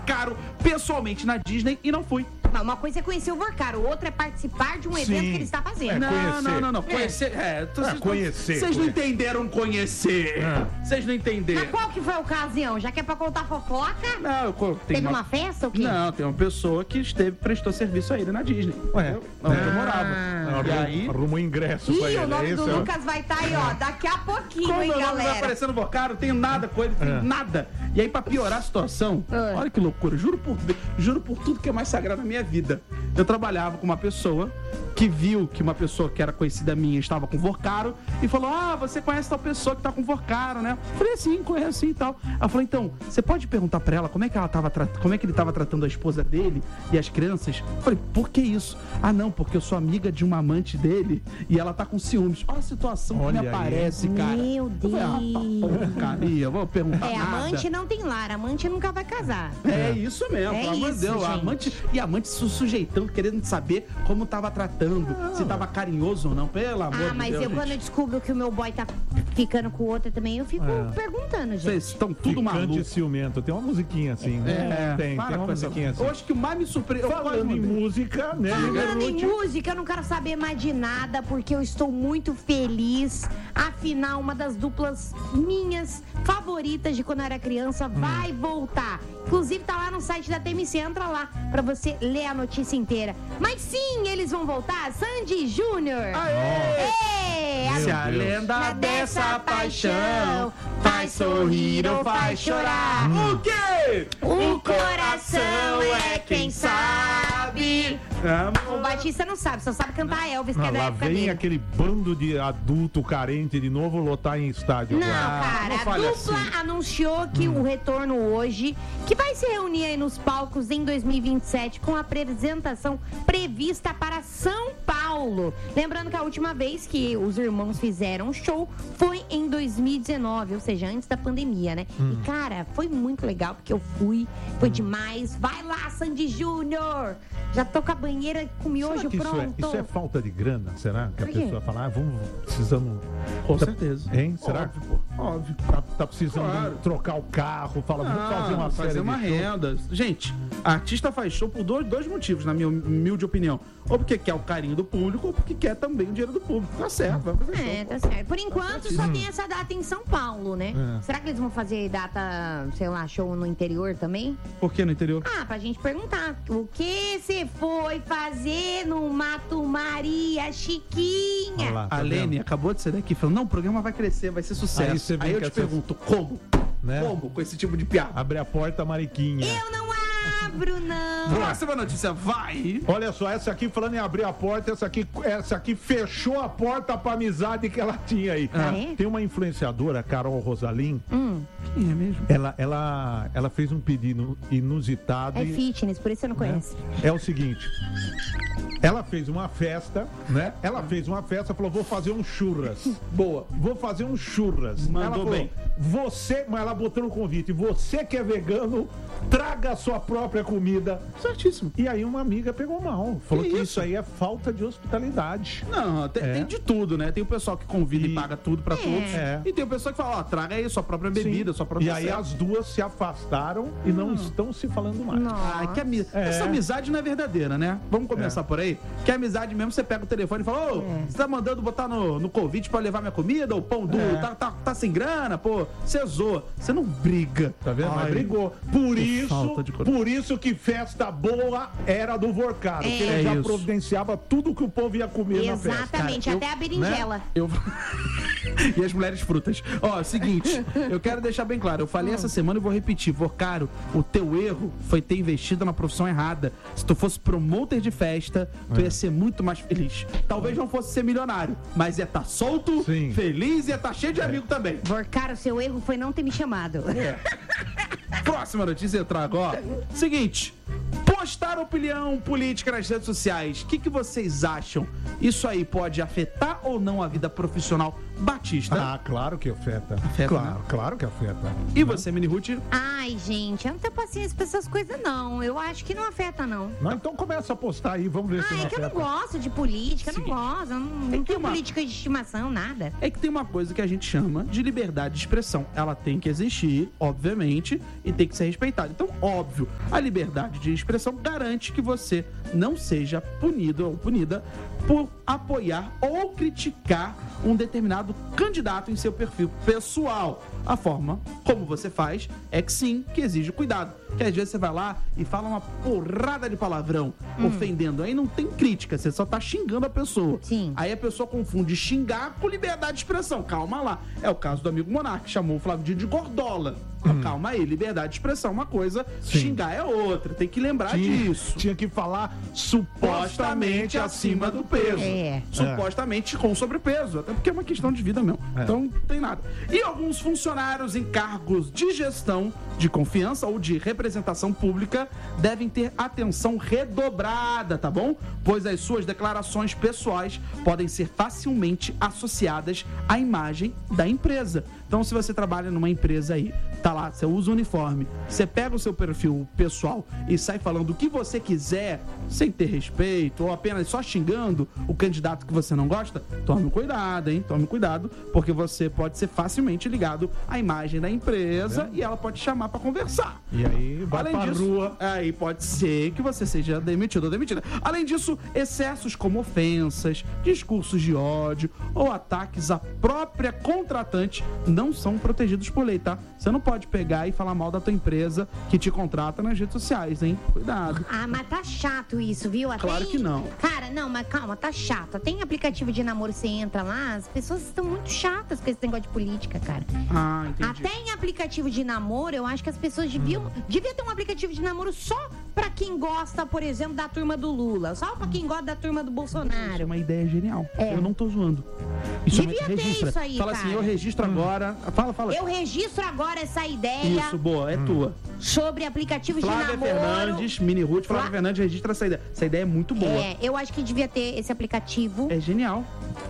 Vorcaro pessoalmente na Disney e não fui. Não, uma coisa é conhecer o Vorcaro, outra é participar de um evento que ele está fazendo. Não. Conhecer. Vocês não entenderam conhecer. Vocês não entenderam. Mas qual que foi a ocasião? Já que é pra contar fofoca? Não, teve uma festa ou quê? Não, tem uma pessoa que prestou serviço a ele na Disney. Ué, onde eu morava. E aí arrumou ingresso pra ele. O nome do Lucas vai estar aí, ó, daqui a pouquinho, hein, galera? Vai aparecendo no Vorcaro, tenho nada com ele, tenho nada. E aí, pra piorar a situação, olha que loucura, juro por tudo que é mais sagrado na minha vida. Eu trabalhava com uma pessoa que viu que uma pessoa que era conhecida minha estava com Vorcaro e falou: você conhece tal pessoa que tá com Vorcaro, né? Eu falei: sim, conheço sim e tal. Ela falou: então, você pode perguntar pra ela como é que ele tava tratando a esposa dele e as crianças? Eu falei: por que isso? Não, porque eu sou amiga de uma amante dele e ela tá com ciúmes. Olha a situação que me aparece, cara. Meu Deus. Porcaria, vou perguntar nada. Amante não tem lar, amante nunca vai casar. É isso mesmo, pelo amor de Deus. Amante se sujeitando, querendo saber como tava tratando, se tava carinhoso ou não, pelo amor de Deus. Mas quando eu descubro que o meu boy tá ficando com outra também, eu fico perguntando, gente. Vocês estão tudo maluco. Ficante ciumento, tem uma musiquinha assim, né? Tem uma musiquinha assim. Eu acho que o mais me surpreendeu... Falando em música, né? Falando em música, eu não quero saber mais de nada, porque eu estou muito feliz. Afinal, uma das duplas minhas favoritas de quando eu era criança vai voltar. Inclusive, tá lá no site da TMC, entra lá pra você ler a notícia inteira. Mas sim, eles vão voltar. Sandy Júnior. Se a lenda dessa paixão faz sorrir ou faz chorar, o quê? O coração é quem sabe. O Batista não sabe, só sabe cantar Elvis, que é da época dele. Lá vem aquele bando de adulto carente de novo lotar em estádio. Não, cara, a dupla anunciou que o retorno hoje, que vai se reunir aí nos palcos em 2027 com a apresentação prevista para São Paulo. Lembrando que a última vez que os irmãos fizeram um show foi em 2019, ou seja, antes da pandemia, né? E, cara, foi muito legal, porque eu fui, foi demais. Vai lá, Sandy Júnior! Já tô com a banheira com miojo pronto. Isso é falta de grana, será? Que a pessoa fala, precisamos... Com certeza. Hein? Será? Óbvio. Tá precisando trocar o carro, vamos fazer uma série fazer uma renda. Gente, a artista faz show por dois motivos, na minha humilde opinião. Ou porque quer o carinho do público, ou porque quer também o dinheiro do público. Tá certo, vai fazer show. Tá certo. Por enquanto, só tem essa data em São Paulo, né? Será que eles vão fazer data, sei lá, show no interior também? Por que no interior? Pra gente perguntar. O que você foi fazer no Mato Maria, Chiquinha? Lá, a Lene acabou de sair daqui falando: não, o programa vai crescer, vai ser sucesso. Aí eu te pergunto, como? Né? Como? Com esse tipo de piada? Abre a porta, Mariquinha. Eu não abro, não. Próxima notícia, vai. Olha só, essa aqui, falando em abrir a porta, essa aqui fechou a porta pra amizade que ela tinha aí. Tem uma influenciadora, Carol Rosalim. Quem é mesmo? Ela fez um pedido inusitado. É fitness, por isso você não conhece. É o seguinte... Ela fez uma festa, né? Ela fez uma festa, falou: vou fazer um churras. Boa. Vou fazer um churras. Mandou ela falou, bem. Mas ela botou no convite: você que é vegano, traga a sua própria comida. Certíssimo. E aí uma amiga pegou mal. Falou que isso aí é falta de hospitalidade. Não, tem de tudo, né? Tem o pessoal que convida e paga tudo pra todos. E tem o pessoal que fala: traga aí sua própria bebida, sua própria... E aí as duas se afastaram e não estão se falando mais. Essa amizade não é verdadeira, né? Vamos começar por aí? Que amizade mesmo, você pega o telefone e fala: você tá mandando botar no convite pra levar minha comida? O pão duro, tá sem grana, pô. Você zoa. Você não briga. Tá vendo? Mas brigou. Por isso que festa boa era do Vorcaro. Que ele já providenciava tudo que o povo ia comer na festa. Exatamente, até a berinjela. Né? E as mulheres frutas. Seguinte, eu quero deixar bem claro. Eu falei essa semana e vou repetir. Vorcaro, o teu erro foi ter investido na profissão errada. Se tu fosse promoter de festa, tu ia ser muito mais feliz. Talvez não fosse ser milionário, mas ia estar solto, feliz e ia estar cheio de amigo também. Vorcaro, seu erro foi não ter me chamado. Próxima notícia eu trago, Seguinte, Postar opinião política nas redes sociais, o que vocês acham? Isso aí pode afetar ou não a vida profissional Batista? Ah, claro que afeta. Afeta, né? Claro que afeta. E você, Mini Ruth? Ai, gente, eu não tenho paciência pra essas coisas, não. Eu acho que não afeta, não. Não, então começa a postar aí, vamos ver se não é que afeta. eu não gosto de política, eu não gosto. Eu não tenho política de estimação, nada. É que tem uma coisa que a gente chama de liberdade de expressão. Ela tem que existir, obviamente, e tem que ser respeitada. Então, óbvio, a liberdade de expressão garante que você não seja punido ou punida por apoiar ou criticar um determinado candidato em seu perfil pessoal. A forma como você faz é que sim, que exige cuidado. Que às vezes você vai lá e fala uma porrada de palavrão, ofendendo. Aí não tem crítica, você só tá xingando a pessoa. Sim. Aí a pessoa confunde xingar com liberdade de expressão. Calma lá. É o caso do amigo Monark, que chamou o Flávio Dino de gordola. Calma aí, liberdade de expressão é uma coisa, xingar é outra. Tem que lembrar disso. Tinha que falar supostamente acima do peso. Supostamente com sobrepeso. Até porque é uma questão de vida mesmo. Então não tem nada. E alguns funcionários em cargos de gestão, de confiança ou de representação pública devem ter atenção redobrada, tá bom? Pois as suas declarações pessoais podem ser facilmente associadas à imagem da empresa. Então, se você trabalha numa empresa aí, tá lá, você usa o uniforme, você pega o seu perfil pessoal e sai falando o que você quiser, sem ter respeito, ou apenas só xingando o candidato que você não gosta, tome cuidado, hein? Tome cuidado, porque você pode ser facilmente ligado à imagem da empresa e ela pode te chamar pra conversar. E aí, vai pra rua. Aí pode ser que você seja demitido ou demitida. Além disso, excessos como ofensas, discursos de ódio ou ataques à própria contratante não são protegidos por lei, tá? Você não pode pegar e falar mal da tua empresa que te contrata nas redes sociais, hein? Cuidado. Ah, mas tá chato isso, viu? Claro que não. Cara, não, mas calma, tá chato. Tem aplicativo de namoro, você entra lá, as pessoas estão muito chatas com esse negócio de política, cara. Ah, entendi. Até em aplicativo de namoro, eu acho que as pessoas devia ter um aplicativo de namoro só pra quem gosta, por exemplo, da turma do Lula. Só pra quem gosta da turma do Bolsonaro. Isso é uma ideia genial. Eu não tô zoando. Devia ter isso aí, Fala cara. assim, eu registro agora. Fala. Eu registro agora essa ideia. Isso, boa, é tua. Sobre aplicativos de namoro. Fernandes, Mini Ruth, Flávia Fernandes registra essa ideia. Essa ideia é muito boa. Eu acho que devia ter esse aplicativo. É genial.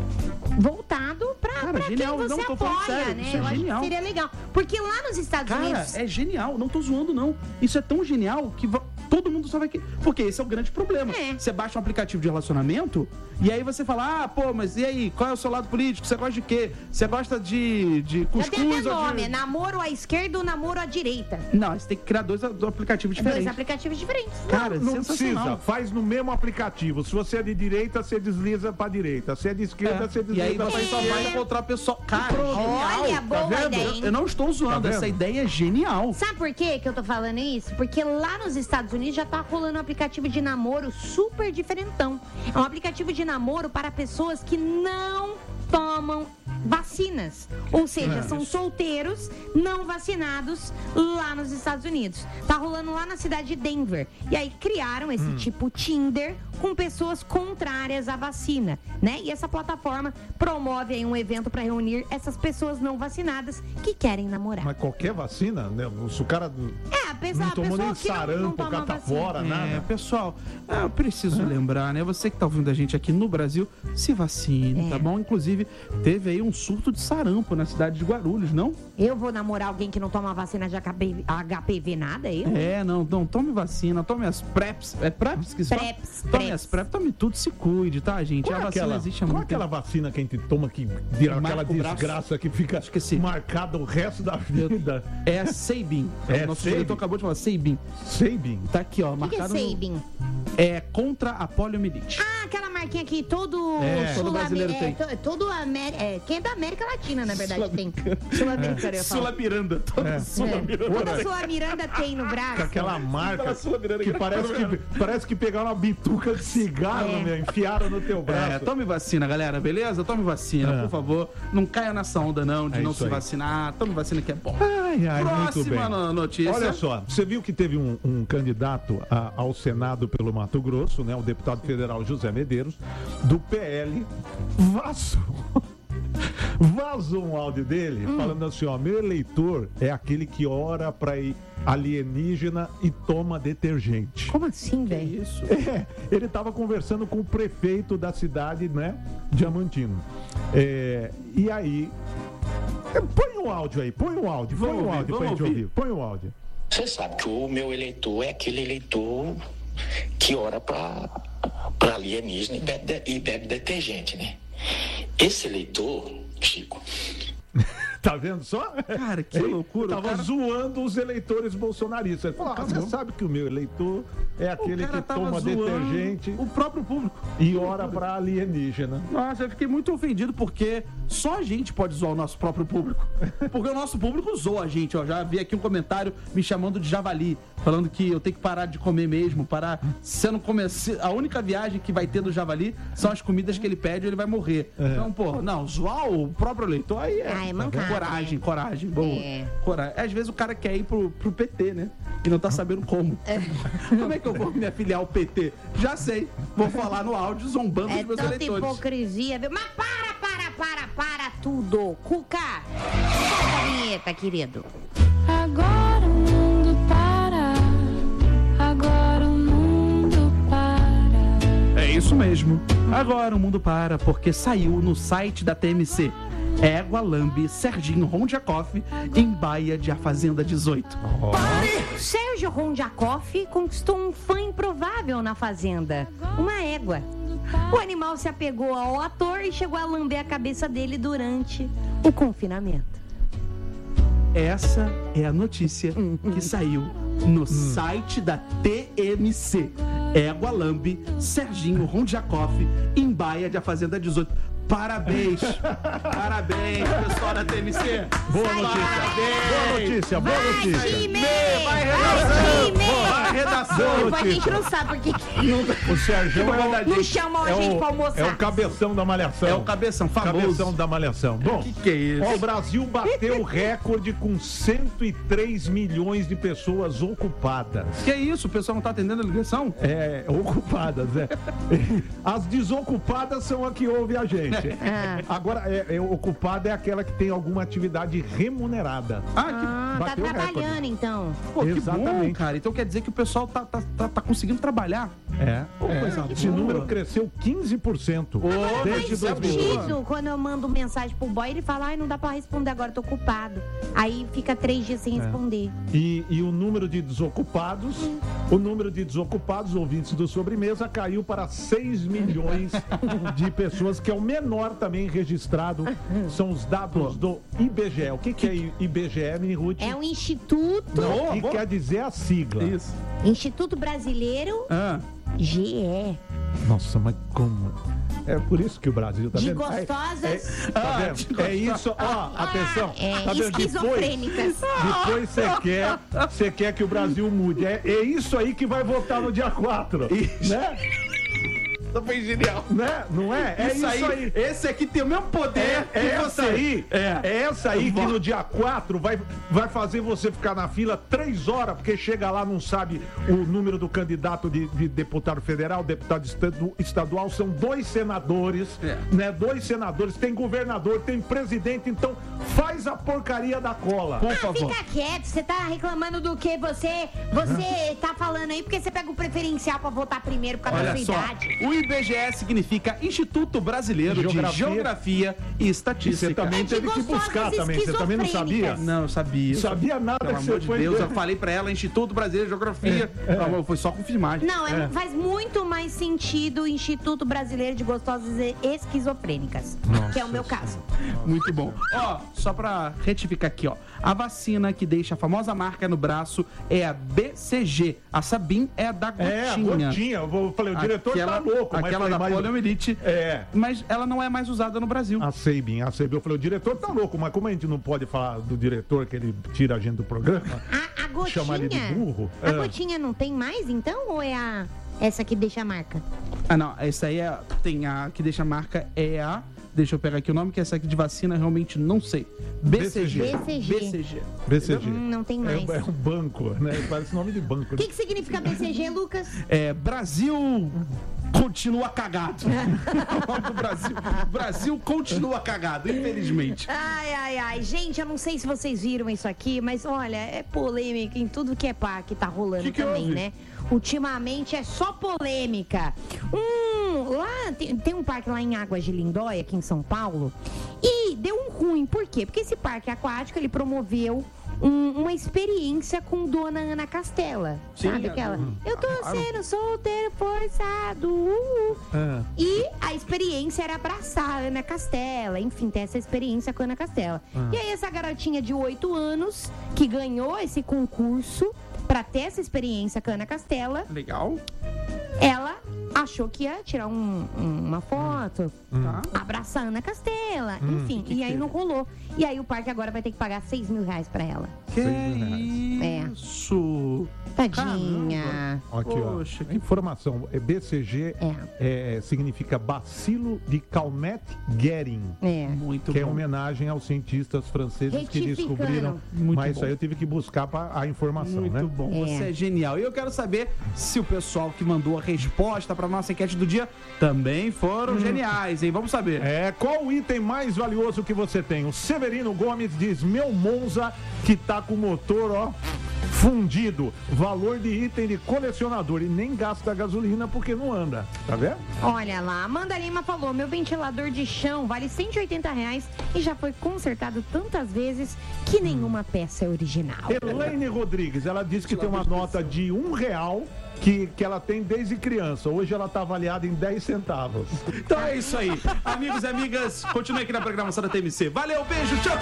voltado pra genial, quem você não, tô apoia, falando sério, né? isso é Eu acho genial. que seria legal. Porque lá nos Estados Unidos... Cara, é genial, não tô zoando, não. Isso é tão genial que todo mundo só vai... Porque esse é o grande problema. Você baixa um aplicativo de relacionamento e aí você fala, pô, mas e aí, qual é o seu lado político? Você gosta de quê? Você gosta de cuscuz? Já tem até nome, é namoro à esquerda ou namoro à direita. Não, você tem que criar dois aplicativos diferentes. Dois aplicativos diferentes. Cara, não precisa, faz no mesmo aplicativo. Se você é de direita, você desliza pra direita. Se é de esquerda, você desliza e aí você só vai encontrar a pessoa. Cara, olha, boa ideia, hein? Eu não estou zoando, essa ideia é genial. Sabe por que eu tô falando isso? Porque lá nos Estados Unidos já tá rolando um aplicativo de namoro super diferentão. É um aplicativo de namoro para pessoas que não tomam vacinas. Ou seja, são solteiros não vacinados lá nos Estados Unidos. Tá rolando lá na cidade de Denver. E aí criaram esse tipo Tinder com pessoas contrárias à vacina, né? E essa plataforma promove aí um evento para reunir essas pessoas não vacinadas que querem namorar. Mas qualquer vacina, né? Se o cara a pessoa, não tomou nem que sarampo, não catapora, nada. Pessoal, eu preciso lembrar, né? Você que tá ouvindo a gente aqui no Brasil, se vacine, tá bom? Inclusive, teve aí um surto de sarampo na cidade de Guarulhos, não? Eu vou namorar alguém que não toma vacina de HPV nada? Eu? Não, tome vacina, tome as PrEPs. É PrEPs que se fala? Tome as PrEPs, tome tudo, se cuide, tá, gente? Qual a vacina existe há muito tempo. Qual é aquela vacina que a gente toma que vira aquela desgraça que fica marcada o resto da vida? É a Sabin. O nosso diretor acabou de falar, Sabin. Sabin? Tá aqui, ó, marcado. O que é Sabin? É contra a poliomielite. Aquela marquinha aqui, todo brasileiro tem. Quem é da América Latina, na verdade, tem. Sul-Americana, eu falo. Sula-Miranda. Toda Sula-Miranda tem no braço. Com aquela marca que parece que pegaram uma bituca de cigarro, enfiaram no teu braço. Tome vacina, galera, beleza? Tome vacina, por favor. Não caia nessa onda, não, de não se vacinar. Tome vacina que é bom. Muito bem. Próxima notícia. Olha só, você viu que teve um candidato ao Senado pelo Mato Grosso, né? O Vazou um áudio dele falando assim, ó, meu eleitor é aquele que ora pra ir alienígena e toma detergente. Como assim, velho? Isso. Ele tava conversando com o prefeito da cidade, né, Diamantino. E aí... Põe um áudio aí, põe um áudio pra gente ouvir. Põe um áudio. Você sabe que o meu eleitor é aquele eleitor que ora pra alienígena e bebe detergente, né? Esse eleitor, Chico... Tá vendo só? Cara, que loucura. Tava zoando os eleitores bolsonaristas. Ele falou, você sabe que o meu eleitor é aquele que toma detergente... O próprio público. E ora pra alienígena. Nossa, eu fiquei muito ofendido porque só a gente pode zoar o nosso próprio público. Porque o nosso público zoa a gente, ó. Já vi aqui um comentário me chamando de javali, falando que eu tenho que parar de comer mesmo, parar. Se eu não comer, a única viagem que vai ter do javali são as comidas que ele pede e ele vai morrer. Então, pô, não, zoar o próprio eleitor aí é mancada, coragem, boa. Coragem. Às vezes o cara quer ir pro PT, né? E não tá sabendo como. Como é que eu vou me afiliar ao PT? Já sei. Vou falar no áudio zombando dos meus eleitores. É tanta hipocrisia, viu? Mas para tudo. Cuca, solta a vinheta, querido. Agora o mundo para. Agora o mundo para. É isso mesmo. Agora o mundo para, porque saiu no site da TMC. Égua lambe Serginho Rondiakoff em Baía de A Fazenda 18. Sérgio Rondiakoff conquistou um fã improvável na Fazenda, uma égua. O animal se apegou ao ator e chegou a lamber a cabeça dele durante o confinamento. Essa é a notícia que saiu no site da TMC. Égua lambe Serginho Rondiakoff em Baía de A Fazenda 18. Parabéns, pessoal da TMC. Boa notícia. Vai redação. A gente não sabe por que o Sérgio não chamam a gente pra almoçar. É o cabeção da Malhação. É o cabeção, famoso. Cabeção da Malhação. Bom, que é isso? O Brasil bateu o recorde com 103 milhões de pessoas ocupadas. Que isso? O pessoal não tá atendendo a ligação? Ocupadas, As desocupadas são a que ouve a gente. Agora, ocupada é aquela que tem alguma atividade remunerada. Tá trabalhando, então. Pô, que Exatamente. bom, cara. Então quer dizer que o pessoal tá conseguindo trabalhar. Esse número cresceu 15% desde 2012. Quando eu mando mensagem pro boy, ele fala, não dá pra responder agora, tô ocupado. Aí fica 3 dias sem responder. E o número de desocupados, ouvintes do Sobremesa, caiu para 6 milhões de pessoas, que é o menor também registrado. São os dados do IBGE. O que é IBGE, Mini Ruth? É um instituto. Não, que quer dizer a sigla. Isso. Instituto Brasileiro GE. Nossa, mas como? É por isso que o Brasil tá de vendo? gostosas. Tá vendo? É isso, atenção. Tá vendo? Esquizofrênicas. Depois você quer que o Brasil mude. É isso aí que vai votar no dia 4. Né? Foi genial. Né? Não é? É isso aí. Esse aqui tem o mesmo poder que essa aí. É essa aí que no dia 4 vai fazer você ficar na fila 3 horas, porque chega lá, não sabe o número do candidato de deputado federal, deputado estadual. São 2 senadores, né? 2 senadores, tem governador, tem presidente. Então faz a porcaria da cola. Por favor. Fica quieto, você tá reclamando do que você tá falando aí, porque você pega o preferencial pra votar primeiro por causa da sua idade. O IBGE significa Instituto Brasileiro de Geografia e Estatística. Você também teve que buscar também. Você também não sabia? Não, eu sabia. Sabia nada. Pelo amor de Deus, eu falei pra ela, Instituto Brasileiro de Geografia. Foi só confirmar. Não, faz muito mais sentido o Instituto Brasileiro de Gostosas e Esquizofrênicas, que é o meu caso. Muito bom. Só pra retificar aqui, a vacina que deixa a famosa marca no braço é a BCG. A Sabin é a da gotinha. É, a gotinha. Eu falei, o diretor tá louco. Aquela da poliomielite. Mas ela não é mais usada no Brasil. A Sabin. Eu falei, o diretor tá louco, mas como a gente não pode falar do diretor, que ele tira a gente do programa? A gotinha? Chamar ele de burro? A gotinha não tem mais, então? Ou é essa que deixa a marca? Não. Essa aí tem a que deixa a marca é a... Deixa eu pegar aqui o nome, que essa aqui de vacina realmente não sei. BCG. Não tem mais. É um banco, né? Parece nome de banco. O que significa BCG, Lucas? Brasil continua cagado. O Brasil continua cagado, infelizmente. Ai. Gente, eu não sei se vocês viram isso aqui, mas olha, é polêmica em tudo que é parque, tá rolando que também, houve? né? Ultimamente é só polêmica. Lá tem um parque lá em Águas de Lindóia, aqui em São Paulo, e deu um ruim. Por quê? Porque esse parque aquático, ele promoveu uma experiência com Dona Ana Castela. Sim, sabe aquela? Eu tô sendo solteiro forçado. E a experiência era abraçar a Ana Castela. Enfim, ter essa experiência com a Ana Castela. E aí essa garotinha de 8 anos, que ganhou esse concurso pra ter essa experiência com a Ana Castela, Legal. ela achou que ia tirar uma foto, abraçar a Ana Castela, enfim, e aí não rolou. E aí o parque agora vai ter que pagar R$6.000 pra ela. Que isso? Tadinha. Aqui, Poxa, ó. Informação. BCG significa Bacilo de Calmette-Guerin. Muito Que é bom. homenagem aos cientistas franceses que Retificando. descobriram. Muito Mas bom. isso aí eu tive que buscar a informação, Muito né? bom, você é genial. E eu quero saber se o pessoal que mandou a resposta para nossa enquete do dia também foram geniais, hein? Vamos saber. Qual o item mais valioso que você tem? O Severino Gomes diz: meu Monza, que tá com o motor, ó, fundido. Valor de item de colecionador. E nem gasta gasolina porque não anda. Tá vendo? Olha lá, Amanda Lima falou, meu ventilador de chão vale R$180 e já foi consertado tantas vezes que nenhuma peça é original. Elaine Rodrigues, ela disse que tem uma nota de R$1 que ela tem desde criança. Hoje ela tá avaliada em 10 centavos. Então é isso aí. Amigos e amigas, continue aqui na programação da TMC. Valeu, beijo, tchau, tchau.